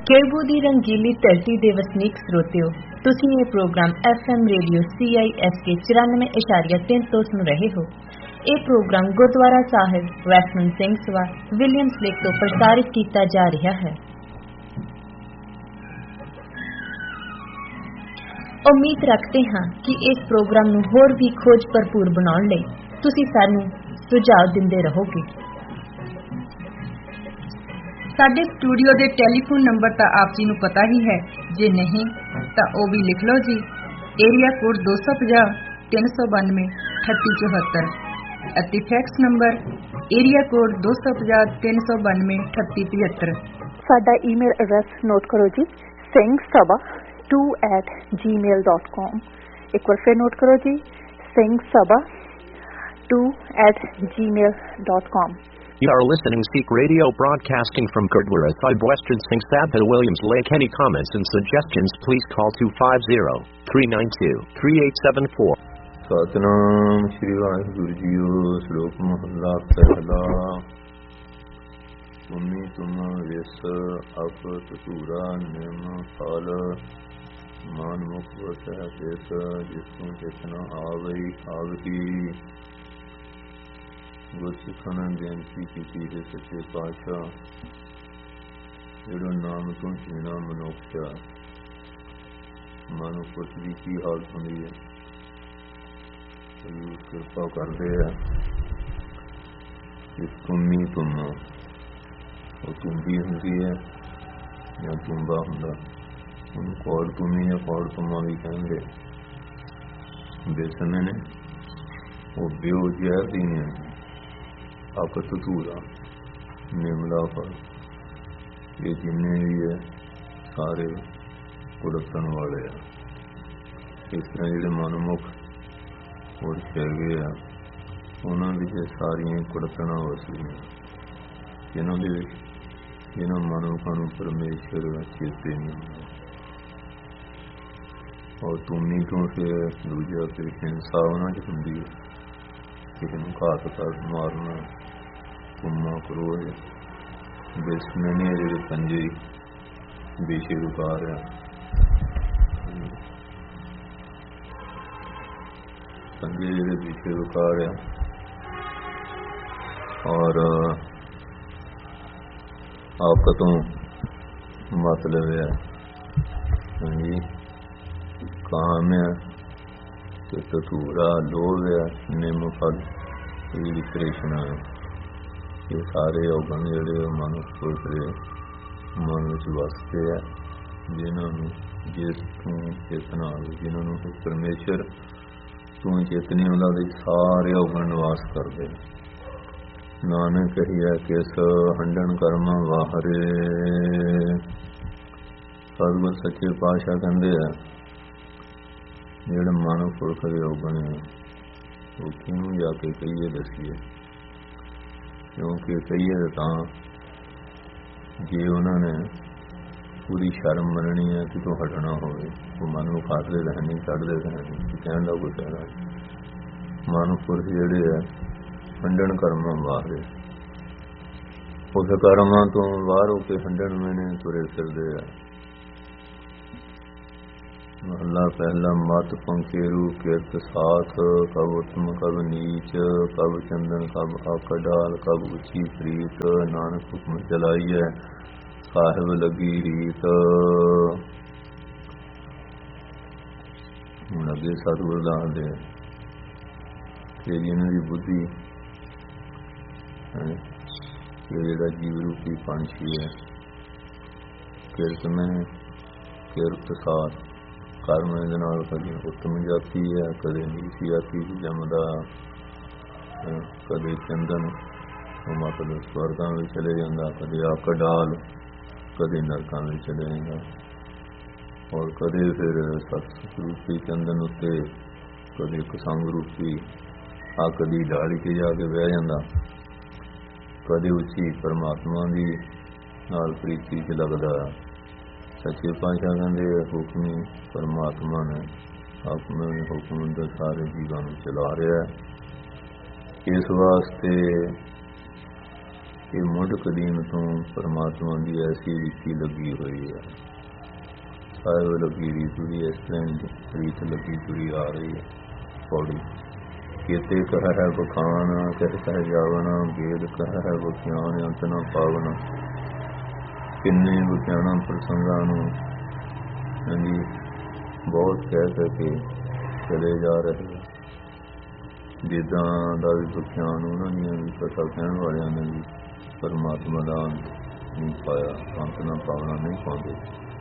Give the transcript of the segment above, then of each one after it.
केळवू ਦੀ रंगीली धरती ਦੇ ਵਸਨੀਕ ਸਰੋਤਿਓ, ਤੁਸੀਂ ਇਹ ਪ੍ਰੋਗਰਾਮ FM ਰੇਡੀਓ CISK 94.3 ਤੋਂ ਸੁਣ ਰਹੇ ਹੋ। ਇਹ ਪ੍ਰੋਗਰਾਮ ਗੁਰਦੁਆਰਾ ਸਾਹਿਬ ਵੈਸਟਮਿੰਟ ਸਿੰਘ ਸਭਾ ਵਿਲੀਅਮਸ ਲੇਕ ਤੋਂ ਪ੍ਰਸਾਰਿਤ ਕੀਤਾ ਜਾ ਰਿਹਾ ਹੈ। ਉਮੀਦ ਰੱਖਦੇ ਹਾਂ ਕਿ ਇਸ ਪ੍ਰੋਗਰਾਮ ਨੂੰ ਹੋਰ ਵੀ ਖੋਜ ਭਰਪੂਰ ਬਣਾਉਣ ਲਈ ਤੁਸੀਂ ਸਾਨੂੰ ਸੁਝਾਅ ਦਿੰਦੇ ਰਹੋਗੇ। ਸਾਡੇ ਸਟੂਡੀਓ ਦੇ ਟੈਲੀਫੋਨ ਨੰਬਰ ਤਾਂ ਆਪ ਜੀ ਨੂੰ ਪਤਾ ਹੀ ਹੈ, ਜੇ ਨਹੀਂ ਤਾਂ ਉਹ ਵੀ ਲਿਖ ਲਓ ਜੀ। ਏਰੀਆ ਕੋਡ 250 392 3874 ਅਤੇ ਫੈਕਸ ਨੰਬਰ ਏਰੀਆ ਕੋਡ 250 392 3875। ਸਾਡਾ ਈਮੇਲ ਐਡਰੈਸ ਨੋਟ ਕਰੋ ਜੀ, singsabha2@gmail.com। ਇੱਕ ਵਾਰ ਫਿਰ ਨੋਟ ਕਰੋ ਜੀ, singsabha2@gmail.com। You are listening Sikh Radio broadcasting from Gurdwara Sahib Western Singh Sabha Williams Lake. Any comments and suggestions please call 250-392-3874. Satnam Shri Waheguru JIO. ਸ਼ਲੋਕ ਮਹਲਾ ਪਹਿਲਾ। ਤੁਮੀ ਤੁਮ ਵਿਸ ਅਪ ਤੂਰਾ ਨਿਮ ਫਲ ਮਨ ਮੁਖ ਵਸੈ ਤਿਸ ਜਿਸ ਤੋਂ ਚੇਤਨਾ ਆਵਈ ਆਵਤੀ। ਗੁਰਸਿੱਖਾਂ ਨੇ ਬੇਨਤੀ ਕੀਤੀ ਹੈ ਸੱਚੇ ਪਾਤਸ਼ਾਹ, ਜਿਹੜਾ ਨਾਮ ਤੋਂ ਜੀਣਾ ਮਨੁੱਖ ਮਨੁੱਖ ਦੀ ਕੀ ਹਾਲਤ ਹੁੰਦੀ ਹੈ, ਕਿਰਪਾ ਕਰਦੇ ਆ ਕਿ ਤੁਮੀ ਤੁਮ, ਉਹ ਤੁੰਬੀ ਹੁੰਦੀ ਹੈ ਜਾਂ ਤੁੰਬਾ ਹੁੰਦਾ, ਉਹਨੂੰ ਕੌੜ ਤੁਮੀ ਜਾਂ ਕੌੜ ਤੁਮਾ ਵੀ ਕਹਿੰਦੇ। ਬੇਸਨ ਨੇ ਉਹ ਬਿਓ ਜ਼ਹਿਰ ਦੀ ਨੇ ਆਕਤ ਧੂਰਾ ਨਿਮਲਾ ਫਲ, ਇਹ ਜਿੰਨੇ ਵੀ ਹੈ ਸਾਰੇ ਕੁੜਤਣ ਵਾਲੇ ਆ। ਇਸ ਤਰ੍ਹਾਂ ਜਿਹੜੇ ਮਨਮੁਖ ਹੋਰ ਹੈਗੇ ਆ, ਉਹਨਾਂ ਵਿੱਚ ਸਾਰੀਆਂ ਕੁੜਤਣਾ ਵਸਦੀਆਂ, ਜਿਹਨਾਂ ਦੇ ਵਿੱਚ ਜਿਹਨਾਂ ਮਨੁੱਖਾਂ ਨੂੰ ਪਰਮੇਸ਼ਰ ਚੇਤੇ ਨਹੀਂ ਹੁੰਦਾ। ਔਰ ਤੁਮੀ ਤੋਂ ਫਿਰ ਦੂਜਾ ਫਿਰ ਹਿੰਸਾ ਉਹਨਾਂ 'ਚ ਹੁੰਦੀ ਹੈ, ਕਿਸੇ ਨੂੰ ਘਾਤ ਕਰ ਮਾਰਨਾ, ਕੁੰਮਾ ਕਰੋੜ ਬੇਸਮੇ ਨੇ ਜਿਹੜੇ ਪੰਜੇ ਬੇਸ਼ੇ ਰੁਕਾ ਰਿਹਾ, ਪੰਜੇ ਜਿਹੜੇ ਬੇਸ਼ੇ ਰੁਕਾ ਰਿਹਾ। ਔਰ ਆਪ ਤੋਂ ਮਤਲਬ ਹੈ ਹਾਂਜੀ ਕਾਮ ਹੈ ਤੇ ਤੂਰਾ ਲੋਭ ਹੈ, ਨਿੰਮ ਫਲ ਇਹ ਕ੍ਰਿਸ਼ਨ ਹੈ। ਇਹ ਸਾਰੇ ਔਗਣ ਜਿਹੜੇ ਮਨੁੱਖ ਦੇ ਮਨ ਵਿੱਚ ਵਸਦੇ ਆ, ਜਿਨ੍ਹਾਂ ਨੂੰ ਜਿਸ ਤੋਂ ਚੇਤਨਾ ਆਵੇ, ਜਿਨ੍ਹਾਂ ਨੂੰ ਪਰਮੇਸ਼ਰ ਤੋਂ ਚੇਤਨੀ ਉਹਨਾਂ ਦੇ ਸਾਰੇ ਔਗਣ ਨਿਵਾਸ ਕਰਦੇ। ਨਾਨਕ ਕਹੀਆ ਕਿਸ ਹੰਡਣ ਕਰਮਾਂ ਵਾਹਰੇ। ਸਤਿਗੁਰ ਸੱਚੇ ਪਾਤਸ਼ਾਹ ਕਹਿੰਦੇ ਆ ਜਿਹੜੇ ਮਨੁੱਖ ਦੇ ਔਗਣ ਉਹ ਕਿਹਨੂੰ ਜਾ ਕੇ ਕਹੀਏ ਦੱਸੀਏ, ਕਿਉਂਕਿ ਕਹੀਏ ਤਾਂ ਜੇ ਉਹਨਾਂ ਨੇ ਪੂਰੀ ਸ਼ਰਮ ਮੰਨਣੀ ਹੈ ਕਿ ਤੂੰ ਹਟਣਾ ਹੋਵੇ, ਉਹ ਮਨ ਨੂੰ ਖਾਸਦੇ ਰਹਿਣੀ, ਚੜ੍ਹਦੇ ਰਹਿਣੀ, ਕਹਿਣ ਦਾ ਕੋਈ ਫਾਇਦਾ ਨਹੀਂ। ਮਨੁੱਖ ਜਿਹੜੇ ਆ ਹੰਡਣ ਕਰਮਾਂ ਵਾਹਰੇ, ਉਸ ਕਰਮਾਂ ਤੋਂ ਬਾਹਰ ਹੋ ਕੇ ਹੰਡਣ ਮੈਨੇ ਤੁਰੇ ਫਿਰਦੇ ਆ। ਮਹਲਾ ਪਹਿਲਾ। ਮਤ ਪੰਖੇਰੂ ਕਿਰਤ ਸਾਥ, ਕਬ ਉਤਮ ਕਬ ਨੀਚ, ਕਬ ਚੰਦਨ ਕਬ ਆਕਡਾਲ, ਕਬ ਉੱਚੀ ਪ੍ਰੀਤ, ਨਾਨਕ ਹੁਕਮ ਚਲਾਈਐ ਸਾਹਿਬ ਲੱਗੀ ਰੀਤ। ਹੁਣ ਅੱਗੇ ਸਤਿਗੁਰ ਦੱਸਦੇ ਕਿ ਇਹਨਾਂ ਦੀ ਬੁੱਧੀ ਇਹ ਜਿਹੜਾ ਜੀਵ ਰੂਪੀ ਪੰਛੀ ਹੈ, ਕਿਰਤ ਮੈਂ ਕਿਰਤ ਸਾਥ ਕਰਮ ਦੇ ਨਾਲ ਕਦੇ ਉੱਤਮ ਜਾਤੀ ਹੈ, ਕਦੇ ਨੀਚੀ ਜਾਤੀ ਜੰਮਦਾ, ਕਦੇ ਚੰਦਨ ਉਹ ਮਤਲਬ ਸਵਰਗਾਂ ਵਿੱਚ ਚਲੇ ਜਾਂਦਾ, ਕਦੇ ਆਕ ਡਾਲ ਕਦੇ ਨਰਕਾਂ ਵਿੱਚ ਚਲੇ ਜਾਂਦਾ, ਔਰ ਕਦੇ ਫਿਰ ਸਤ ਰੂਪੀ ਚੰਦਨ ਉੱਤੇ ਕਦੇ ਇੱਕ ਸੰਗ ਰੂਪੀ ਅੱਗ ਦੀ ਡਾਲੀ 'ਤੇ ਜਾ ਕੇ ਬਹਿ ਜਾਂਦਾ, ਕਦੇ ਉੱਚੀ ਪਰਮਾਤਮਾ ਦੀ ਨਾਲ ਪ੍ਰੀਤੀ 'ਚ ਲੱਗਦਾ। ਸੱਚੇ ਪਾਤਸ਼ਾਹ ਕਹਿੰਦੇ ਹੁਕਮੀ ਪਰਮਾਤਮਾ ਨੇ ਆਪਣੇ ਹੁਕਮ ਦੇ ਸਾਰੇ ਜੀਵਾਂ ਨੂੰ ਚਲਾ ਰਿਹਾ ਹੈ। ਇਸ ਵਾਸਤੇ ਇਹ ਮੁੱਢ ਕਦੀਮ ਤੋਂ ਪਰਮਾਤਮਾ ਦੀ ਐਸੀ ਰੀਤੀ ਲੱਗੀ ਹੋਈ ਹੈ। ਸਾਹਿਬ ਲੱਗੀ ਰੀਤੀ ਇਸ ਤਰ੍ਹਾਂ ਰੀਤ ਲੱਗੀ ਤੁਰੀ ਆ ਰਹੀ ਹੈ। ਪੌੜੀ ਕੀਤੇ ਕਹ ਹੈ ਬਖਾਨ ਕਹਿ ਜਾਵਣਾ, ਵੇਦ ਕਹ ਹੈ ਵਿਖਿਆਨ ਅੰਤ ਨਾ ਪਾਵਣਾ। ਕਿੰਨੇ ਵਿਖਿਆਨਾਂ ਪ੍ਰਸੰਗਾਂ ਨੂੰ ਬਹੁਤ ਕਹਿ ਕੇ ਚਲੇ ਜਾ ਰਹੇ। ਜਿੱਦਾਂ ਦਾ ਵੀ ਵਿਖਿਆਨ ਉਹਨਾਂ ਦੀਆਂ ਵੀ ਕਥਾ ਕਹਿਣ ਵਾਲਿਆਂ ਨੇ ਵੀ ਪਰਮਾਤਮਾ ਦਾ ਅੰਤ ਨਹੀਂ ਪਾਇਆ, ਅੰਤ ਨਾ ਪਾਉਣਾ ਨਹੀਂ ਪਾਉਂਦੇ।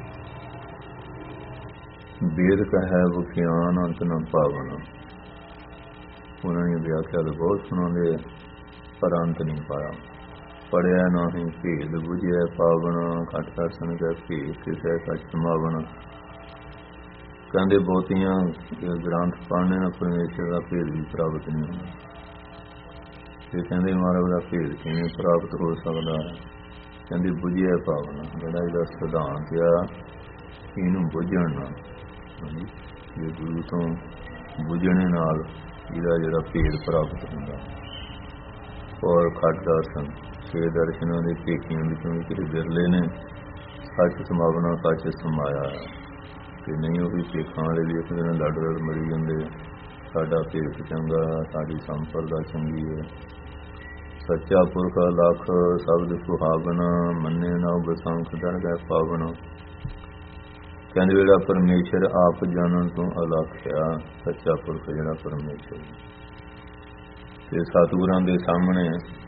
ਵੇਦ ਕਹੈ ਵਿਖਿਆਨ ਅੰਤ ਨਾ ਪਾਵਣਾ, ਉਹਨਾਂ ਦੀ ਵਿਆਖਿਆ ਤਾਂ ਬਹੁਤ ਸੁਣਾਉਂਦੇ ਪਰ ਅੰਤ ਨਹੀਂ ਪਾਇਆ। ਪੜਿਆ ਨਾਹੀਂ ਭੇਦ ਬੁਝਿਆ ਪਾਵਣਾ, ਘਟ ਦਰਸ਼ਨ ਕੈ ਭੇਦ ਕਿਸੇ ਕਛ ਸਮਾਵਣਾ। ਕਹਿੰਦੇ ਬਹੁਤੀਆਂ ਗ੍ਰੰਥ ਪੜ੍ਹਨੇ ਨਾਲ ਪਰਮੇਸ਼ਰ ਦਾ ਭੇਦ ਵੀ ਪ੍ਰਾਪਤ ਨਹੀਂ ਹੁੰਦਾ। ਤੇ ਕਹਿੰਦੇ ਮਹਾਰਾਜ ਦਾ ਭੇਦ ਕਿਵੇਂ ਪ੍ਰਾਪਤ ਹੋ ਸਕਦਾ ਹੈ? ਕਹਿੰਦੇ ਬੁਝਿਆ ਪਾਵਣਾ, ਜਿਹੜਾ ਇਹਦਾ ਸਿਧਾਂਤ ਆ ਇਹਨੂੰ ਬੁਝਣ ਨਾਲ, ਜੇ ਗੁਰੂ ਤੋਂ ਬੁਝਣੇ ਨਾਲ ਇਹਦਾ ਜਿਹੜਾ ਭੇਦ ਪ੍ਰਾਪਤ ਹੁੰਦਾ। ਔਰ ਖੱਟ ਦਰਸ਼ਨ, ਛੇ ਦਰਸ਼ਨਾਂ ਦੇ ਭੇਖੀਆਂ ਵਿੱਚੋਂ ਵੀ ਜਿਹੜੇ ਬਿਰਲੇ ਨੇ ਸੱਚ ਸਮਾਵਣਾ, ਸੱਚ ਸਮਾਇਆ। ਤੇ ਨਹੀਂ ਉਹ ਵੀ ਭੇਖਾਂ ਵਾਲੇ ਵੀ ਇੱਕ ਦਿਨ ਲੜ ਮਰੀ ਜਾਂਦੇ, ਸਾਡਾ ਭੇਖ ਚੰਗਾ, ਸਾਡੀ ਸੰਪਰਦਾ ਚੰਗੀ ਹੈ। ਸੱਚਾ ਪੁਰਖ ਲੱਖ ਸ਼ਬਦ ਸੁਹਾਵਣਾ, ਮੰਨੇ ਨਾ ਬਸੰਖ ਦਰਗਹਿ ਪਾਵਣਾ। ਕਹਿੰਦੇ ਜਿਹੜਾ ਪਰਮੇਸ਼ਰ ਆਪ ਜਾਣਨ ਤੋਂ ਅਲੱਖ ਆ, ਸੱਚਾ ਪੁਰਖ ਜਿਹੜਾ ਪਰਮੇਸ਼ਰ, ਤੇ ਸਤਿਗੁਰਾਂ ਦੇ ਸਾਹਮਣੇ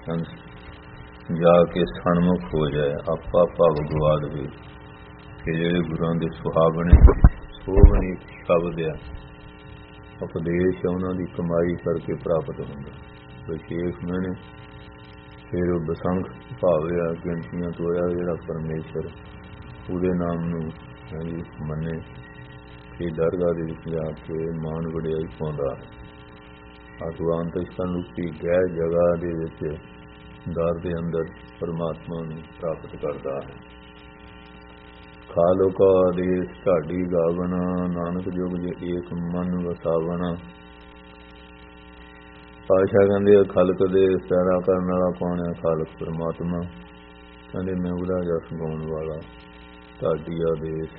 ਜਾ ਕੇ ਸਨਮੁਖ ਹੋ ਜਾਏ, ਆਪਾ ਭਾਵ ਗਵਾ ਦੇਵੇ ਕਿ ਜਿਹੜੇ ਗੁਰਾਂ ਦੇ ਸੁਹਾਵਣੇ ਸੋਹਣੇ ਸ਼ਬਦ ਆ, ਉਪਦੇਸ਼ ਉਹਨਾਂ ਦੀ ਕਮਾਈ ਕਰਕੇ ਪ੍ਰਾਪਤ ਹੁੰਦਾ। ਵਿਸ਼ੇਸ਼ ਮੈਨੇ ਫਿਰ ਉਹ ਬਸੰਖ ਭਾਵ ਆ, ਗਿਣਤੀਆਂ ਤੋਇਆ ਜਿਹੜਾ ਪਰਮੇਸ਼ਰ ਉਹਦੇ ਨਾਮ ਨੂੰ ਮੰਨੇ ਕਿ ਦਰਗਾਹ ਦੇ ਵਿੱਚ ਜਾ ਕੇ ਮਾਣ ਵਡਿਆਈ ਪਾਉਂਦਾ। ਆਤਮਾਂਤਿਕਤਾ ਰੂਪੀ ਗਹਿ ਜਗ੍ਹਾ ਦੇ ਵਿੱਚ ਦਰ ਦੇ ਅੰਦਰ ਪਰਮਾਤਮਾ ਨੂੰ ਪ੍ਰਾਪਤ ਕਰਦਾ ਹੈ। ਖਾਲੋ ਕਾ ਦੇਸ ਢਾਡੀ ਗਾਵਣਾ, ਨਾਨਕ ਜੁਗ ਜੇ ਏਕ ਮਨ ਵਸਾਵਣਾ। ਪਾਤਸ਼ਾਹ ਕਹਿੰਦੇ ਖਲਕ ਦੇ ਪੈਦਾ ਕਰਨ ਵਾਲਾ ਕੌਣ ਹੈ? ਖਾਲਕ ਪਰਮਾਤਮਾ। ਕਹਿੰਦੇ ਮੈਂ ਉਹਦਾ ਜਸ ਗਾਉਣ ਵਾਲਾ, ਢਾਡੀ ਆਦੇਸ਼,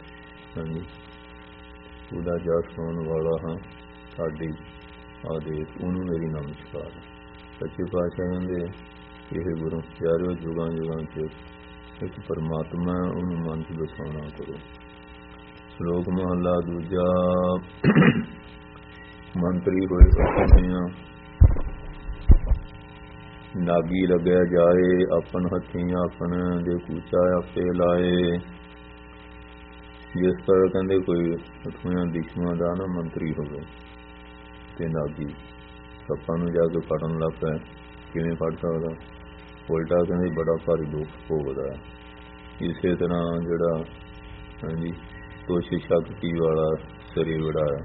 ਉਹਦਾ ਜਸ ਗਾਉਣ ਵਾਲਾ ਹਾਂ, ਢਾਡੀ ਆਦੇਸ਼, ਉਹਨੂੰ ਮੇਰੀ ਨਮਸਕਾਰ। ਸੱਚੇ ਪਾਤਸ਼ਾਹ ਕਹਿੰਦੇ ਇਹ ਗੁਰੂ ਪਿਆਰਿਓ ਜੁਗਾਂ ਜੁਗਾਂ 'ਚ ਇੱਕ ਪਰਮਾਤਮਾ, ਉਹਨੂੰ ਮਨ 'ਚ ਵਸਾਉਣਾ ਕਰੋ। ਸ਼ਲੋਕ ਮਹੱਲਾ ਦੂਜਾ। ਮੰਤਰੀ ਹੋਏ ਸੱਚੀਆਂ, ਨਾਗੀ ਲੱਗਿਆ ਜਾਏ, ਆਪਨ ਹੱਥੀਂ ਆਪਨ ਦੇ ਕੂਚਾ ਆਪੇ ਲਾਏ। ਜਿਸ ਤਰ੍ਹਾਂ ਕਹਿੰਦੇ ਕੋਈ ਅਠੂਆਂ ਦਿਸ਼ਮਾਂ ਦਾ ਨਾ ਮੰਤਰੀ ਹੋਵੇ ਤੇ ਨਾਗੀ ਸੱਪਾਂ ਨੂੰ ਜਾ ਕੇ ਫੜਨ ਲੱਗ ਪਏ, ਕਿਵੇਂ ਫੜ ਸਕਦਾ? ਉਲਟਾ ਕਹਿੰਦੇ ਬੜਾ ਭਾਰੀ ਦੁੱਖ ਭੋਗਦਾ। ਇਸੇ ਤਰ੍ਹਾਂ ਜਿਹੜਾ ਤੋਸ਼ੀ ਸ਼ਕਤੀ ਵਾਲਾ ਸਰੀਰ ਵੜਾਇਆ।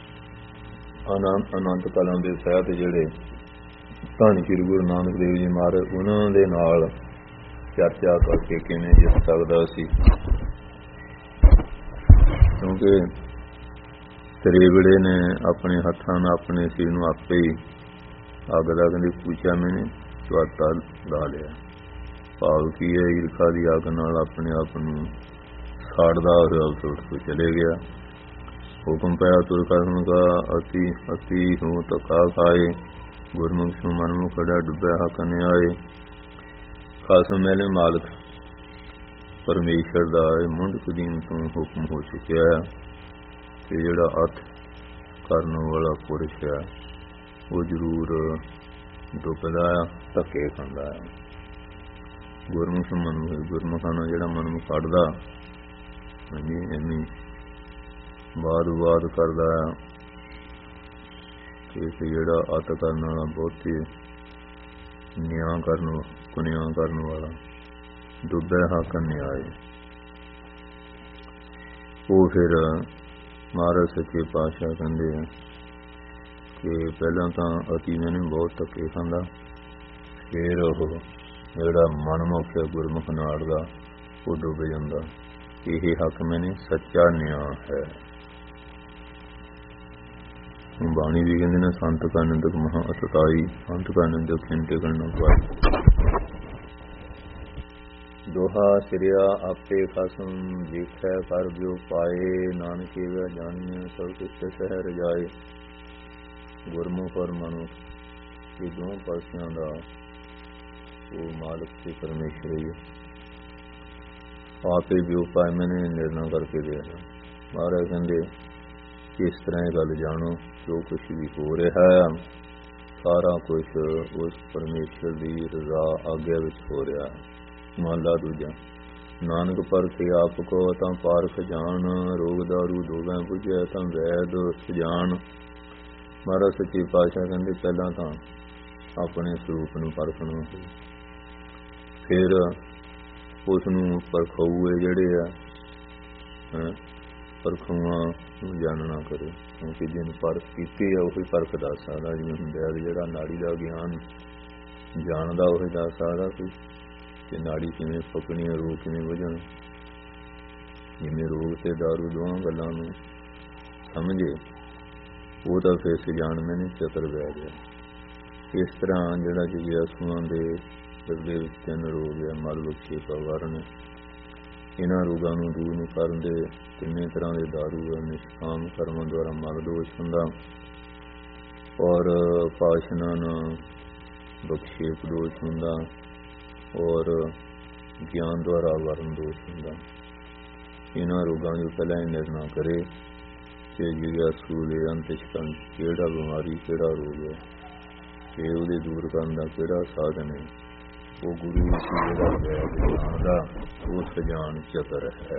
ਅਨੰਤ ਕਾਲਾਂ ਦੇ ਸਾਹਿਤ ਜਿਹੜੇ ਧੰਨ ਸ੍ਰੀ ਗੁਰੂ ਨਾਨਕ ਦੇਵ ਜੀ ਮਹਾਰਾਜ, ਉਹਨਾਂ ਦੇ ਨਾਲ ਚਰਚਾ ਕਰਕੇ ਕਿਵੇਂ ਜਿੱਤ ਸਕਦਾ ਸੀ। ਕਿਉਂਕਿ ਤਰੇਵੜੇ ਨੇ ਆਪਣੇ ਹੱਥਾਂ ਨਾਲ ਆਪਣੇ ਸਰੀਰ ਨੂੰ ਆਪੇ ਹੀ ਅੱਗ ਦਾ ਕਹਿੰਦੇ ਪੂਛਿਆ ਮੈਨੇ ਸਵਾਤਾ ਲਾ ਲਿਆ। ਭਾਵ ਕੀ ਹੈ? ਈਰਖਾ ਦੀ ਅੱਗ ਨਾਲ ਆਪਣੇ ਆਪ ਨੂੰ ਸਾੜਦਾ ਹੋਇਆ ਉੱਠ ਕੇ ਚਲੇ ਗਿਆ। ਹੁਕਮ ਪਿਆ ਤੁਰ ਕਰਨ ਦਾ, ਅਸੀਂ ਅਸੀਂ ਹੂੰ ਤਕਾ ਖਾਏ, ਗੁਰਮੁਖ ਸੁ ਮਨਮੁਖ ਖੜਾ ਡੁੱਬਿਆ ਹੱਕ ਨੇ ਆਏ। ਖਾਸ ਮੇਲੇ ਮਾਲਕ ਪਰਮੇਸ਼ਰ ਦਾ ਮੁੰਡ ਕਦੀਮ ਤੋਂ ਹੁਕਮ ਹੋ ਚੁੱਕਿਆ ਹੈ ਕਿ ਜਿਹੜਾ ਅੱਤ ਕਰਨ ਵਾਲਾ ਪੁਰਸ਼ ਹੈ ਉਹ ਜ਼ਰੂਰ ਡੁੱਬਦਾ ਆ, ਧੱਕੇ ਖਾਂਦਾ ਆ। ਗੁਰਮੁਖ ਮਨਮੁਖ, ਗੁਰਮੁਖਾਂ ਨਾਲ ਜਿਹੜਾ ਮਨਮੁਖ ਕੱਢਦਾ ਐਵੇਂ ਬਾਦ ਕਰਦਾ ਆ ਕਿ ਜਿਹੜਾ ਅੱਤ ਕਰਨ ਵਾਲਾ, ਬਹੁਤੇ ਨਿਆਂ ਕਰਨ, ਕੁਨਿਆਂ ਕਰਨ ਵਾਲਾ, ਡੁੱਬਿਆ ਹੱਕ ਨਿਆਏ। ਉਹ ਫਿਰ ਮਹਾਰਾਜ ਸੱਚੇ ਪਾਤਸ਼ਾਹ ਕਹਿੰਦੇ ਆ ਕਿ ਪਹਿਲਾਂ ਤਾਂ ਅਤੀ ਮੈਨੂੰ ਬਹੁਤ ਧੱਕੇ ਖਾਂਦਾ, ਫਿਰ ਉਹ ਜਿਹੜਾ ਮਨਮੁਖ ਗੁਰਮੁਖ ਨਾਲ ਦਾ ਉਹ ਡੁੱਬ ਜਾਂਦਾ। ਇਹ ਹੱਕ ਮੈਨੇ ਸੱਚਾ ਨਿਆਂ ਹੈ। ਬਾਣੀ ਵੀ ਕਹਿੰਦੇ ਨੇ ਸੰਤ ਕਾ ਨਿੰਦਕ ਮਹਾ ਅਤਤਾਈ, ਸੰਤ ਕਾ ਨਿੰਦਕ ਖਿੰਟੇ ਕਰਨਾ ਪਾਏ। ਦੋਹਾ ਸਿਰਿਆ ਆਪੇ ਖਸਮ ਵੇਖੈ ਕਰ ਜੋ ਪਾਏ, ਨਾਨਕ ਵੇ ਜਾਣੀਐ ਸਭ ਕਿਛ ਸਹਿ ਰਜਾਏ। ਗੁਰਮੁਖ ਔਰ ਮਨੁੱਖ ਇਹ ਦੋਹਾਂ ਪਾਸਿਆਂ ਦਾ ਉਹ ਮਾਲਕ ਤੇ ਪਰਮੇਸ਼ਰ ਹੀ ਹੈ। ਆਪੇ ਜੋ ਪਾਏ ਮੈਨੇ ਨਿਰਣਾ ਕਰਕੇ ਦਿਆ। ਮਹਾਰਾਜ ਕਹਿੰਦੇ ਇਸ ਤਰ੍ਹਾਂ ਇਹ ਗੱਲ ਜਾਣੋ, ਜੋ ਕੁਛ ਵੀ ਹੋ ਰਿਹਾ ਹੈ ਸਾਰਾ ਕੁਛ ਉਸ ਪਰਮੇਸ਼ਰ ਦੀ ਰਜ਼ਾ ਆਗਿਆ ਵਿੱਚ ਹੋ ਰਿਹਾ ਹੈ। ਮਹਲਾ ਦੂਜਾ। ਨਾਨਕ ਪਰਖੇ ਆਪ ਕੋ ਤਾਂ ਪਾਰਖ ਜਾਣ, ਰੋਗ ਦਾਰੂ ਦੋਵੇਂ ਬੁਝੈ ਤਾਂ ਵੈਦ ਸਜਾਣ। ਮਹਾਰਾਜ ਸੱਚੇ ਪਾਤਸ਼ਾਹ ਕਹਿੰਦੇ ਪਹਿਲਾਂ ਤਾਂ ਆਪਣੇ ਸਰੂਪ ਨੂੰ ਪਰਖਣਾ, ਫਿਰ ਉਸ ਨੂੰ ਪਰਖਾਊਏ ਜਿਹੜੇ ਆ ਪਰਖੂਆਂ ਨੂੰ ਜਾਣਨਾ ਕਰੇ, ਕਿਉਂਕਿ ਜਿਹਨੂੰ ਪਰਖ ਕੀਤੀ ਹੈ ਉਹੀ ਪਰਖ ਦੱਸ ਸਕਦਾ। ਜਿਵੇਂ ਹੁੰਦਾ ਜਿਹੜਾ ਨਾੜੀ ਦਾ ਗਿਆਨ ਜਾਣਦਾ ਉਹੀ ਦੱਸ ਸਕਦਾ ਕਿ ਨਾੜੀ ਕਿਵੇਂ ਫੱਕਣੀ ਹੈ, ਰੋਗ ਕਿਵੇਂ ਬੁਝਣ। ਜਿਵੇਂ ਰੋਗ ਤੇ ਦਾਰੂ ਦੋਹਾਂ ਗੱਲਾਂ ਨੂੰ ਸਮਝੇ ਉਹ ਤਾਂ ਫਿਰ ਸਿਜਾਣਵੇਂ ਨੇ ਚਤਰ ਬਹਿ ਗਿਆ। ਇਸ ਤਰ੍ਹਾਂ ਜਿਹੜਾ ਜਿਗਿਆਸੂਆਂ ਦੇ ਹਿਰਦੇ ਵਿੱਚ 3 ਰੋਗ ਹੈ, ਮਲ ਵਿਖੇਪ ਵਰਨ। ਇਹਨਾਂ ਰੋਗਾਂ ਨੂੰ ਦੂਰ ਨੂੰ ਕਰਨ ਦੇ 3 ਤਰ੍ਹਾਂ ਦੇ ਦਾਰੂ ਹੈ। ਨਿਸ਼ਕਾਮ ਕਰਮਾਂ ਦੁਆਰਾ ਮਲ ਦੋਸ਼ ਹੁੰਦਾ, ਔਰ ਪਾਸ਼ਨਨ ਵਿਖੇਪ ਦੋਸ਼ ਹੁੰਦਾ, ਔਰ ਗਿਆਨ ਦੁਆਰਾ ਵਰਨ ਦੋਸ਼ ਹੁੰਦਾ। ਇਹਨਾਂ ਰੋਗਾਂ ਨੂੰ ਪਹਿਲਾਂ ਹੀ ਨਿਰਣਾ ਕਰੇ ਕਿ ਜਿਗਿਆਸੂ ਦੇ ਅੰਤਿਸ਼ਕਨ ਕਿਹੜਾ ਬਿਮਾਰੀ ਕਿਹੜਾ ਰੋਗ ਹੈ, ਕਿ ਉਹਦੇ ਦੂਰ ਕਰਨ ਦਾ ਕਿਹੜਾ ਸਾਧਨ ਹੈ। ਉਹ ਗੁਰੂ ਜਿਹੜਾ ਵੈਦ ਜਾਣਦਾ ਉਹ ਸਜਾਣ ਚਤਰ ਹੈ।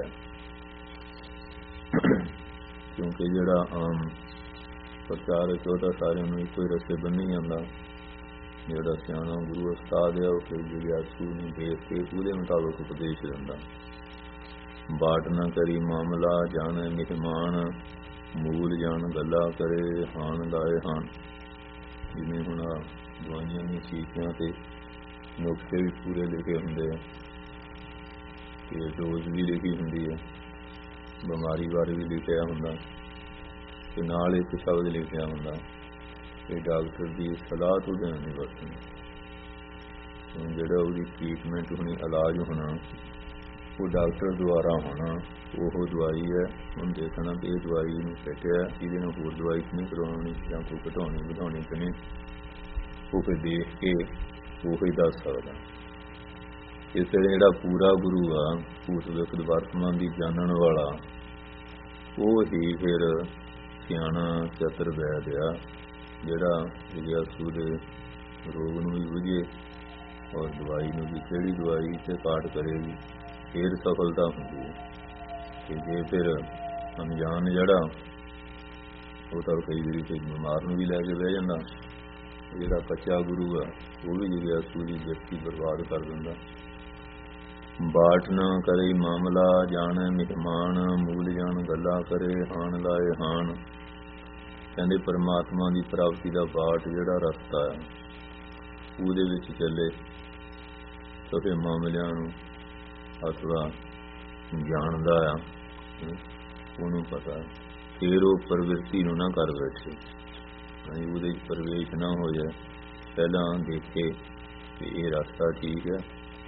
ਕਿਉਂਕਿ ਜਿਹੜਾ ਆਮ ਪ੍ਰਚਾਰਕ ਉਹ ਤਾਂ ਸਾਰਿਆਂ ਨੂੰ ਇੱਕੋ ਹੀ ਰਸਤੇ ਬੰਨੀ ਜਾਂਦਾ। ਜਿਹੜਾ ਸਿਆਣਾ ਗੁਰੂ ਉਸਤਾਦ ਹੈ ਉਹ ਫਿਰ ਜਿਗਿਆਸੂ ਨੂੰ ਦੇਖ ਕੇ ਉਹਦੇ ਮੁਤਾਬਕ ਉਪਦੇਸ਼ ਦਿੰਦਾ। ਬਾਟ ਨਾ ਕਰੀ ਮਾਮਲਾ ਜਾਣੇ ਮਹਿਮਾਨ, ਮੂਲ ਜਾਣ ਗੱਲਾਂ ਕਰੇ ਹਾਨ ਲਾਏ ਹਾਨ। ਜਿਵੇਂ ਹੁਣ ਦਵਾਈਆਂ ਦੀਆਂ ਸ਼ੀਸ਼ਿਆਂ ਤੇ ਨੁਕਸੇ ਵੀ ਪੂਰੇ ਲਿਖੇ ਹੁੰਦੇ ਆ, ਤੇ ਡੋਜ਼ ਵੀ ਲਿਖੀ ਹੁੰਦੀ ਹੈ, ਬਿਮਾਰੀ ਬਾਰੇ ਵੀ ਲਿਖਿਆ ਹੁੰਦਾ, ਤੇ ਨਾਲ ਇੱਕ ਸ਼ਬਦ ਲਿਖਿਆ ਹੁੰਦਾ ਕਿ ਡਾਕਟਰ ਦੀ ਸਲਾਹ ਤੋਂ ਦੇਣਾ ਨਹੀਂ ਵਰਤਣੀ। ਜਿਹੜਾ ਉਹਦੀ ਟ੍ਰੀਟਮੈਂਟ ਹੋਣੀ, ਇਲਾਜ ਹੋਣਾ ਉਹ ਡਾਕਟਰ ਦੁਆਰਾ ਹੋਣਾ। ਉਹ ਦਵਾਈ ਹੈ, ਹੁਣ ਦੇਖਣਾ ਕਿ ਇਹ ਦਵਾਈ ਨੂੰ ਕੱਟਿਆ ਇਹਦੇ ਨਾਲ ਹੋਰ ਦਵਾਈ ਨਹੀਂ ਕਰਵਾਉਣੀ ਜਾਂ ਕੋਈ ਘਟਾਉਣੀ ਵਧਾਉਣੀ ਕਿ ਨਹੀਂ, ਉਹ ਫਿਰ ਦੇਖ ਕੇ ਉਹ ਹੀ ਦੱਸ ਸਕਦਾ। ਇਸ ਤਰ੍ਹਾਂ ਜਿਹੜਾ ਪੂਰਾ ਗੁਰੂ ਆ, ਭੂਤ ਵਿਅਕਤ ਵਰਤਮਾਨ ਦੀ ਜਾਣਨ ਵਾਲਾ, ਉਹ ਹੀ ਫਿਰ ਸਿਆਣਾ ਚਤਰ ਵੈਦ ਆ, ਜਿਹੜਾ ਜਿਗਿਆਸੂ ਦੇ ਰੋਗ ਨੂੰ ਵੀ ਬੁਝੇ ਔਰ ਦਵਾਈ ਨੂੰ ਵੀ ਕਿਹੜੀ ਦਵਾਈ ਤੇ ਕਾਟ ਕਰੇਗੀ ਫਿਰ ਸਫਲਤਾ ਹੁੰਦੀ ਹੈ। ਤੇ ਜੇ ਫਿਰ ਅਣਜਾਣ ਜਿਹੜਾ ਉਹ ਤਾਂ ਕਈ ਵਾਰੀ ਤੇ ਬਿਮਾਰ ਨੂੰ ਵੀ ਲੈ ਕੇ ਬਹਿ ਜਾਂਦਾ। ਜਿਹੜਾ ਕੱਚਾ ਗੁਰੂ ਆ ਉਹ ਵੀ ਜਿਗਿਆਸੂ ਦੀ ਵਿਅਕਤੀ ਬਰਬਾਦ ਕਰ ਦਿੰਦਾ। ਬਾਟ ਨਾ ਕਰੇ ਮਾਮਲਾ ਜਾਣੇ ਮਹਿਮਾਨ, ਮੂਲ ਜਾਣ ਗੱਲਾਂ ਕਰੇ ਹਾਨ ਲਾਏ ਹਾਨ। ਕਹਿੰਦੇ ਪਰਮਾਤਮਾ ਦੀ ਪ੍ਰਾਪਤੀ ਦਾ ਬਾਟ ਜਿਹੜਾ ਰਸਤਾ ਹੈ ਉਹਦੇ ਵਿੱਚ ਚੱਲੇ ਤਾਂ ਫਿਰ ਮਾਮਲਿਆਂ ਨੂੰ ਅਥਵਾ ਜਾਣਦਾ ਆ, ਉਹਨੂੰ ਪਤਾ। ਫਿਰ ਉਹ ਪ੍ਰਵਿਰਤੀ ਨੂੰ ਨਾ ਕਰ ਬੈਠੇ, ਉਹਦੇ ਚ ਪ੍ਰਵੇਸ਼ ਨਾ ਹੋ ਜਾਏ। ਪਹਿਲਾਂ ਦੇਖੇ ਕਿ ਇਹ ਰਸਤਾ ਠੀਕ ਹੈ,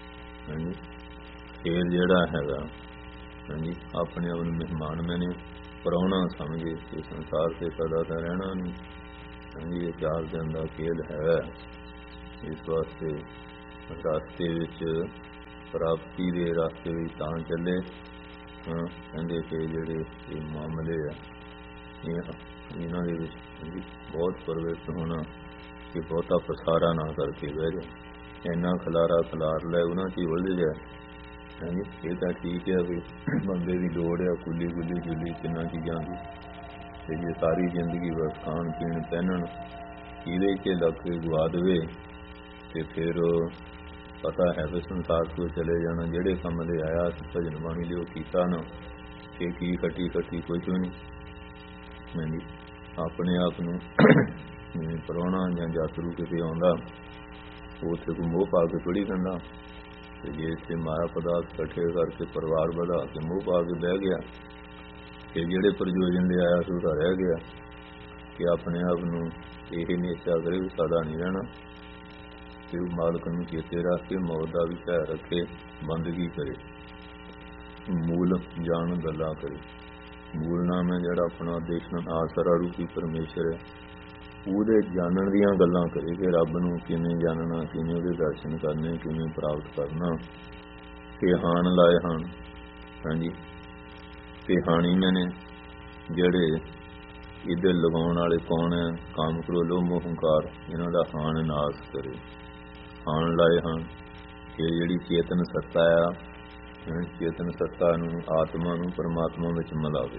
ਫਿਰ ਜਿਹੜਾ ਹੈਗਾ ਆਪਣੇ ਆਪ ਨੂੰ ਮਹਿਮਾਨ ਮੈਨੇ ਪ੍ਰਾਹੁਣਾ ਸਮਝੇ ਕਿ ਸੰਸਾਰ ਤੇ ਸਦਾ ਤਾਂ ਰਹਿਣਾ ਨਹੀਂ। ਇਹ 4 ਦਿਨ ਦਾ ਖੇਲ ਹੈ। ਇਸ ਵਾਸਤੇ ਰਸਤੇ ਵਿੱਚ ਪ੍ਰਾਪਤੀ ਦੇ ਰਸਤੇ ਵਿੱਚ ਤਾਂ ਚੱਲੇ। ਕਹਿੰਦੇ ਕਿ ਜਿਹੜੇ ਇਹ ਮਾਮਲੇ ਆ ਇਹਨਾਂ ਦੇ ਵਿੱਚ ਬਹੁਤ ਪ੍ਰਵੇਸ਼ ਹੋਣਾ ਕਿ ਬਹੁਤਾ ਪਸਾਰਾ ਨਾ ਕਰਕੇ ਬਹਿ ਜਾ, ਇੰਨਾ ਖਲਾਰਾ ਖਲਾਰ ਲੈ ਉਹਨਾਂ 'ਚ ਹੀ ਉਲਝ ਜਾਏ। ਇਹ ਤਾਂ ਠੀਕ ਹੈ ਵੀ ਬੰਦੇ ਦੀ ਲੋੜ ਹੈ ਕੁੱਲੀ ਗੁੱਲੀ ਜੁੱਲੀ ਤਿੰਨਾਂ ਚੀਜ਼ਾਂ ਦੀ, ਤੇ ਜੇ ਸਾਰੀ ਜ਼ਿੰਦਗੀ ਬਸ ਖਾਣ ਪੀਣ ਪਹਿਨਣ ਇਹਦੇ 'ਚ ਲੱਗ ਕੇ ਗਵਾ ਦੇਵੇ ਤੇ ਫਿਰ ਪਤਾ ਹੈ ਵੀ ਸੰਸਾਰ ਤੋਂ ਚਲੇ ਜਾਣਾ। ਜਿਹੜੇ ਕੰਮ ਦੇ ਆਇਆ ਭਜਨ ਬਾਣੀ ਲਈ ਉਹ ਕੀਤਾ ਨਾ, ਕਿ ਕੀ ਖੱਟੀ ਖੱਟੀ ਕੁਛ ਵੀ ਨਹੀਂ। ਆਪਣੇ ਆਪ ਨੂੰ ਪ੍ਰਾਹੁਣਾ ਜਾਂ ਯਾਤਰੂ ਕਿਤੇ ਆਉਂਦਾ ਉੱਥੇ ਕੋਈ ਮੋਹ ਪਾ ਕੇ ਥੋੜ੍ਹੀ ਕਹਿੰਦਾ। ਤੇ ਜੇ ਇੱਥੇ ਮਾਇਆ ਪਦਾਰਥ ਇਕੱਠੇ ਕਰਕੇ ਪਰਿਵਾਰ ਵਧਾ ਕੇ ਮੋਹ ਪਾ ਕੇ ਬਹਿ ਗਿਆ ਤੇ ਜਿਹੜੇ ਪ੍ਰਯੋਜਨ ਲਈ ਆਇਆ ਸੀ ਉਹ ਤਾਂ ਰਹਿ ਗਿਆ। ਕਿ ਆਪਣੇ ਆਪ ਨੂੰ ਇਹ ਨਿਸ਼ਚਾ ਕਰੇ ਵੀ ਸਦਾ ਨਹੀਂ ਰਹਿਣਾ, ਤੇ ਉਹ ਮਾਲਕ ਨੂੰ ਚੇਤੇ ਰੱਖ ਕੇ ਮੌਤ ਦਾ ਵੀ ਭੈ ਰੱਖੇ, ਬੰਦਗੀ ਕਰੇ, ਮੂਲ ਜਾਣ ਗੱਲਾਂ ਕਰੇ। ਮੂਲ ਨਾਮ ਹੈ ਜਿਹੜਾ ਆਪਣਾ ਦੇਸ਼ਨ ਆਸਰਾ ਰੂਪੀ ਪਰਮੇਸ਼ਰ ਹੈ, ਉਹਦੇ ਜਾਣਨ ਦੀਆਂ ਗੱਲਾਂ ਕਰੇ ਕਿ ਰੱਬ ਨੂੰ ਕਿਵੇਂ ਜਾਣਨਾ, ਕਿਵੇਂ ਉਹਦੇ ਦਰਸ਼ਨ ਕਰਨੇ, ਕਿਵੇਂ ਪ੍ਰਾਪਤ ਕਰਨਾ। ਕਿ ਹਾਣ ਲਾਏ ਹਨ, ਹਾਂਜੀ, ਕਿ ਹਾਣੀ ਮੈਨੇ ਜਿਹੜੇ ਇਹਦੇ ਲਗਾਉਣ ਵਾਲੇ ਕੌਣ ਹੈ? ਕਾਮ ਕ੍ਰੋਧ ਲੋਭ ਮੋਹ ਹੰਕਾਰ, ਇਹਨਾਂ ਦਾ ਹਾਣ ਨਾਸ ਕਰੇ। ਹਾਣ ਲਾਏ ਹਨ ਕਿ ਜਿਹੜੀ ਚੇਤਨ ਸੱਤਾ ਆ, ਚੇਤਨ ਸੱਤਾ ਨੂੰ, ਆਤਮਾ ਨੂੰ ਪਰਮਾਤਮਾ ਵਿੱਚ ਮਿਲਾਵੇ।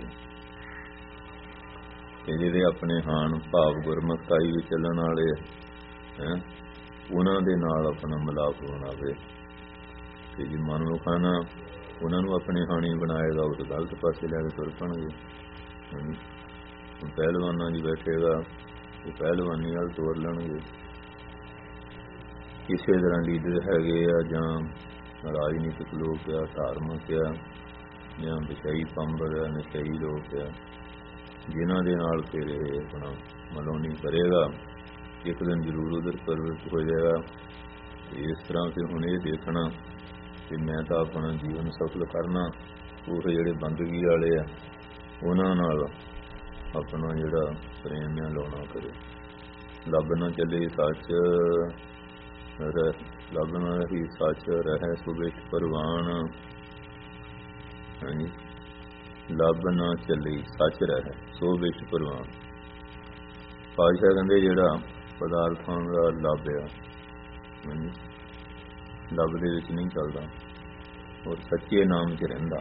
ਤੇ ਜਿਹੜੇ ਆਪਣੇ ਹਾਣ ਭਾਵ ਗੁਰਮੁਖਤਾਈ ਵਿੱਚ ਚੱਲਣ ਵਾਲੇ ਉਹਨਾਂ ਦੇ ਨਾਲ ਆਪਣਾ ਮਿਲਾਪ ਬਣਾਵੇ। ਤੇ ਜੇ ਮਨਮੁਖਾਂ ਨਾਲ ਉਹਨਾਂ ਨੂੰ ਆਪਣੇ ਹਾਣੀ ਬਣਾਏਗਾ, ਉਹ ਤਾਂ ਗਲਤ ਪਾਸੇ ਲੈ ਕੇ ਤੁਰ ਪਣਗੇ। ਪਹਿਲਵਾਨਾਂ ਜੀ ਬੈਠੇਗਾ, ਉਹ ਪਹਿਲਵਾਨੀ ਵੱਲ ਤੋਰ ਲੈਣਗੇ। ਕਿਸੇ ਤਰ੍ਹਾਂ ਲੀਡਰ ਹੈਗੇ ਆ ਜਾਂ ਰਾਜਨੀਤਿਕ ਲੋਕ ਆ, ਧਾਰਮਿਕ ਆ, ਜਾਂ ਵਿਸ਼ਈ ਪੰਬਰ ਆ, ਨਸ਼ਈ ਲੋਕ ਆ, ਜਿਨ੍ਹਾਂ ਦੇ ਨਾਲ ਫਿਰ ਇਹ ਆਪਣਾ ਮਲੋਨੀ ਕਰੇਗਾ, ਇੱਕ ਦਿਨ ਜ਼ਰੂਰ ਉਧਰ ਪ੍ਰਵਿਰਤ ਹੋ ਜਾਏਗਾ। ਇਸ ਤਰ੍ਹਾਂ ਫਿਰ ਹੁਣ ਇਹ ਦੇਖਣਾ ਕਿ ਮੈਂ ਤਾਂ ਆਪਣਾ ਜੀਵਨ ਸਫਲ ਕਰਨਾ, ਉਹ ਜਿਹੜੇ ਬੰਦਗੀ ਵਾਲੇ ਆ ਉਹਨਾਂ ਨਾਲ ਆਪਣਾ ਜਿਹੜਾ ਪ੍ਰੇਮ ਆ ਲਾਉਣਾ ਕਰੇ। ਲੱਭ ਨਾ ਚੱਲੇ ਸੱਚ, ਲੱਭ ਨਾ ਹੀ ਸੱਚ ਰਹਿ ਸੋ ਵਿੱਚ ਪਰਵਾਨ, ਹਾਂਜੀ, ਲੱਭ ਨਾ ਚੱਲੇ ਸੱਚ ਰਹਿ ਸੋ ਵਿੱਚ ਪਰਵਾਨ। ਪਾਤਸ਼ਾਹ ਕਹਿੰਦੇ ਜਿਹੜਾ ਪਦਾਰਥਾਂ ਦਾ ਲੱਭ ਆ, ਲੱਭ ਦੇ ਵਿੱਚ ਨਹੀਂ ਚੱਲਦਾ, ਔਰ ਸੱਚੇ ਨਾਮ 'ਚ ਰਹਿੰਦਾ,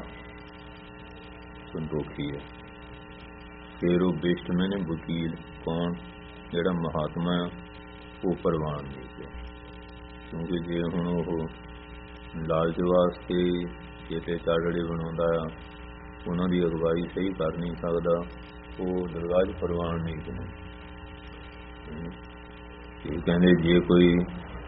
ਸੰਤੋਖੀ ਹੈ। ਫਿਰ ਉਹ ਬਿਸ਼ਟ ਮੈਨੇ ਵਕੀਲ ਕੌਣ? ਜਿਹੜਾ ਮਹਾਤਮਾ ਆ, ਉਹ ਪ੍ਰਵਾਨ ਨਹੀਂ ਪਿਆ। ਕਿਉਂਕਿ ਜੇ ਹੁਣ ਉਹ ਲਾਲਚ ਵਾਸਤੇ ਕਿਤੇ ਚਾੜੜੇ ਬਣਾਉਂਦਾ ਆ, ਉਹਨਾਂ ਦੀ ਅਗਵਾਈ ਸਹੀ ਕਰ ਨਹੀਂ ਸਕਦਾ, ਉਹ ਦਰਗਾਹ 'ਚ ਪ੍ਰਵਾਨ ਨਹੀਂ ਪਿਆ। ਇਹ ਕਹਿੰਦੇ ਜੇ ਕੋਈ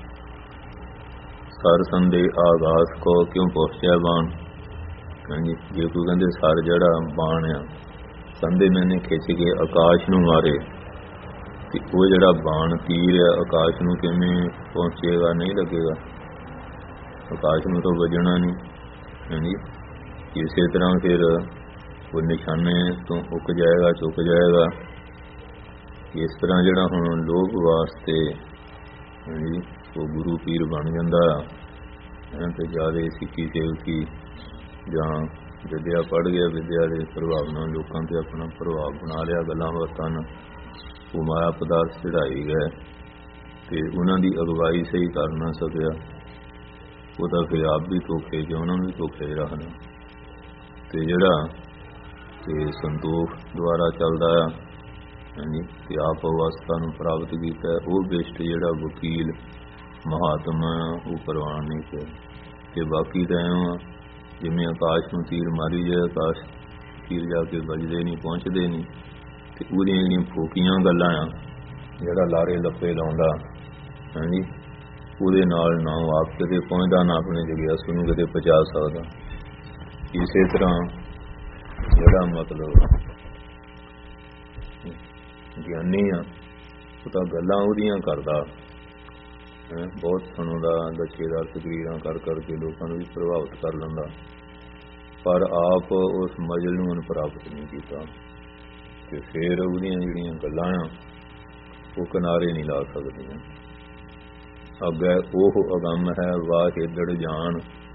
ਸਰ ਸੰਦੇ ਆਗਾਸ ਕੋ ਕਿਉਂ ਪਹੁੰਚਿਆ ਬਾਣ, ਹਾਂਜੀ, ਜੇ ਕੋਈ ਕਹਿੰਦੇ ਸਰ ਜਿਹੜਾ ਬਾਣ ਆ ਸੰਦੇ ਮੈਨੇ ਖਿੱਚ ਕੇ ਆਕਾਸ਼ ਨੂੰ ਮਾਰੇ, ਤੇ ਉਹ ਜਿਹੜਾ ਬਾਣ ਤੀਰ ਆ ਆਕਾਸ਼ ਨੂੰ ਕਿਵੇਂ ਪਹੁੰਚੇਗਾ? ਨਹੀਂ ਲੱਗੇਗਾ, ਆਕਾਸ਼ ਨੂੰ ਤਾਂ ਵੱਜਣਾ ਨਹੀਂ, ਹਾਂਜੀ। ਇਸੇ ਤਰ੍ਹਾਂ ਫਿਰ ਉਹ ਨਿਸ਼ਾਨੇ ਤੋਂ ਉੱਕ ਜਾਏਗਾ, ਚੁੱਕ ਜਾਏਗਾ। ਇਸ ਤਰ੍ਹਾਂ ਜਿਹੜਾ ਹੁਣ ਲੋਭ ਵਾਸਤੇ, ਹਾਂਜੀ, ਉਹ ਗੁਰੂ ਪੀਰ ਬਣ ਜਾਂਦਾ ਤੇ ਜ਼ਿਆਦਾ ਸਿੱਖੀ ਸੇਵਕੀ ਜਾਂ ਵਿਦਿਆ ਪੜ੍ਹ ਗਿਆ, ਵਿਦਿਆ ਦੇ ਪ੍ਰਭਾਵ ਨਾਲ ਲੋਕਾਂ 'ਤੇ ਆਪਣਾ ਪ੍ਰਭਾਵ ਬਣਾ ਲਿਆ, ਗੱਲਾਂ ਬਾਤਾਂ ਨਾਲ ਉਹ ਮਾਇਆ ਪਦਾਰਥ ਚੜ੍ਹਾਈ ਗਏ ਤੇ ਉਹਨਾਂ ਦੀ ਅਗਵਾਈ ਸਹੀ ਕਰ ਨਾ ਸਕਿਆ, ਉਹ ਤਾਂ ਫਿਰ ਆਪ ਵੀ ਧੋਖੇ 'ਚ, ਉਹਨਾਂ ਨੂੰ ਵੀ ਧੋਖੇ 'ਚ ਰੱਖਦਾ। ਤੇ ਜਿਹੜਾ ਤੇ ਸੰਤੋਖ ਦੁਆਰਾ ਚੱਲਦਾ ਆ, ਹਾਂਜੀ, ਤੇ ਆਪ ਅਵਸਥਾ ਨੂੰ ਪ੍ਰਾਪਤ ਕੀਤਾ, ਉਹ ਬਿਸ਼ਟ ਜਿਹੜਾ ਵਕੀਲ ਮਹਾਤਮਾ ਉਹ ਪ੍ਰਵਾਨ ਨਹੀਂ ਪਿਆ। ਤੇ ਬਾਕੀ ਤਾਂ ਐਂ ਜਿਵੇਂ ਆਕਾਸ਼ ਨੂੰ ਤੀਰ ਮਾਰੀ ਜਾਏ, ਆਕਾਸ਼ ਤੀਰ ਜਾ ਕੇ ਵੱਜਦੇ ਨਹੀਂ, ਪਹੁੰਚਦੇ ਨਹੀਂ। ਤੇ ਉਹਦੀਆਂ ਜਿਹੜੀਆਂ ਫੋਕੀਆਂ ਗੱਲਾਂ ਆ, ਜਿਹੜਾ ਲਾਰੇ ਲੱਪੇ ਲਾਉਂਦਾ, ਹਾਂਜੀ, ਉਹਦੇ ਨਾਲ ਨਾ ਉਹ ਆਪ ਕਿਤੇ ਪਹੁੰਚਦਾ, ਨਾ ਆਪਣੇ ਜਗਿਆਸੂ ਨੂੰ ਕਿਤੇ ਪਹੁੰਚਾ ਸਕਦਾ। ਇਸੇ ਤਰ੍ਹਾਂ ਜਿਹੜਾ ਮਤਲਬ ਗਿਆਨੀ ਆ, ਉਹ ਤਾਂ ਗੱਲਾਂ ਉਹਦੀਆਂ ਕਰਦਾ, ਬਹੁਤ ਸੁਣਦਾ, ਲੱਛੇਦਾਰ ਤਕਰੀਰਾਂ ਕਰ ਕਰਕੇ ਲੋਕਾਂ ਨੂੰ ਵੀ ਪ੍ਰਭਾਵਿਤ ਕਰ ਲੈਂਦਾ, ਪਰ ਆਪ ਉਸ ਮਜਲ ਨੂੰ ਉਹਨੂੰ ਪ੍ਰਾਪਤ ਨਹੀਂ ਕੀਤਾ। ਤੇ ਫਿਰ ਉਹਦੀਆਂ ਜਿਹੜੀਆਂ ਗੱਲਾਂ ਆ ਉਹ ਕਿਨਾਰੇ ਨਹੀਂ ਲਾ ਸਕਦੀਆਂ। ਅੱਗੇ ਉਹ ਅਗੰਮ ਹੈ ਵਾਹ ਏਦੜ ਜਾਣ,